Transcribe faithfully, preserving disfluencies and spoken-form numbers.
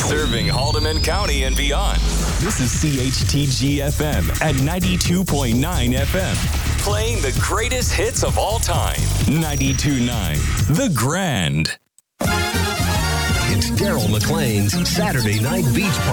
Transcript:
Serving Haldeman County and beyond. This is C H T G F M at ninety-two point nine F M. Playing the greatest hits of all time. ninety-two point nine The Grand. It's Daryl McLean's Saturday Night Beach Party.